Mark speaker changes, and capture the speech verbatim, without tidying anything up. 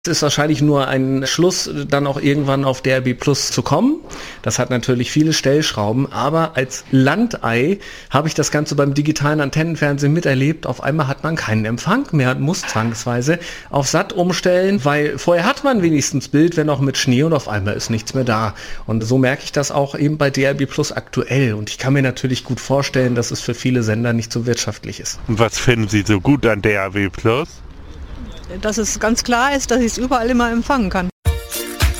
Speaker 1: Es ist wahrscheinlich nur ein Schluss, dann auch irgendwann auf D A B Plus zu kommen. Das hat natürlich viele Stellschrauben, aber als Landei habe ich das Ganze beim digitalen Antennenfernsehen miterlebt. Auf einmal hat man keinen Empfang mehr, muss zwangsweise auf Sat umstellen, weil vorher hat man wenigstens Bild, wenn auch mit Schnee, und auf einmal ist nichts mehr da. Und so merke ich das auch eben bei D A B Plus aktuell. Und ich kann mir natürlich gut vorstellen, dass es für viele Sender nicht so wirtschaftlich ist.
Speaker 2: Und was finden Sie so gut an D A B Plus?
Speaker 3: Dass es ganz klar ist, dass ich es überall immer empfangen kann.